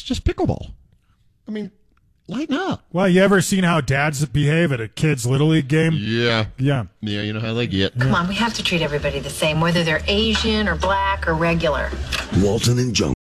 just pickleball. I mean, lighten up. Well, you ever seen how dads behave at a kid's Little League game? Yeah. Yeah. Yeah, you know how they get. Come on, we have to treat everybody the same, whether they're Asian or black or regular. Walton and Jungle.